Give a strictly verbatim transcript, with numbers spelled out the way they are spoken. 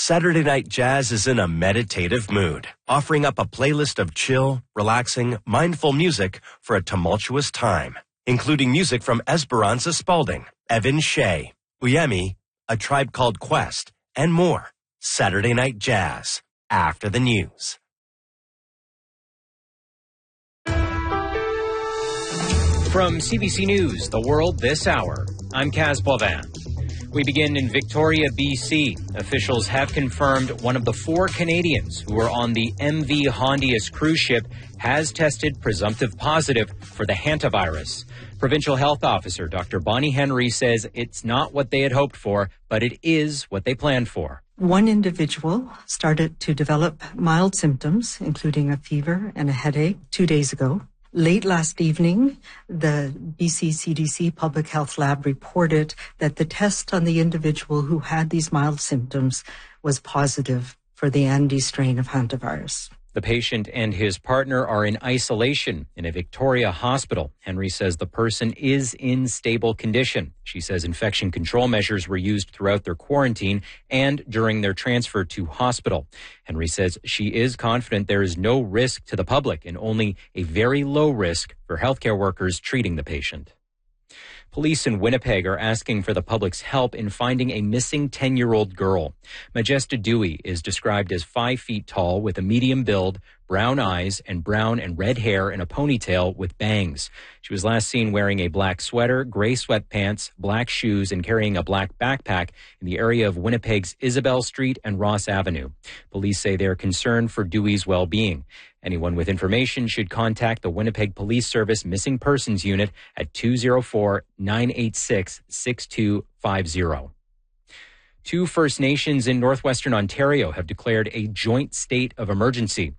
Saturday Night Jazz is in a meditative mood, offering up a playlist of chill, relaxing, mindful music for a tumultuous time, including music from Esperanza Spalding, Evan Shea, Uyemi, A Tribe Called Quest, and more. Saturday Night Jazz, after the news. From C B C News, The World This Hour, I'm Kaz Boivin. We begin in Victoria, B C. Officials have confirmed one of the four Canadians who were on the M V Hondius cruise ship has tested presumptive positive for the hantavirus. Provincial Health Officer Doctor Bonnie Henry says it's not what they had hoped for, but it is what they planned for. One individual started to develop mild symptoms, including a fever and a headache, two days ago. Late last evening, the B C C D C Public Health Lab reported that the test on the individual who had these mild symptoms was positive for the Andes strain of hantavirus. The patient and his partner are in isolation in a Victoria hospital. Henry says the person is in stable condition. She says infection control measures were used throughout their quarantine and during their transfer to hospital. Henry says she is confident there is no risk to the public and only a very low risk for healthcare workers treating the patient. Police in Winnipeg are asking for the public's help in finding a missing ten-year-old girl. Majesta Dewey is described as five feet tall with a medium build, brown eyes, and brown and red hair in a ponytail with bangs. She was last seen wearing a black sweater, gray sweatpants, black shoes, and carrying a black backpack in the area of Winnipeg's Isabel Street and Ross Avenue. Police say they are concerned for Dewey's well-being. Anyone with information should contact the Winnipeg Police Service Missing Persons Unit at two oh four, nine eight six, six two five zero. Two First Nations in northwestern Ontario have declared a joint state of emergency.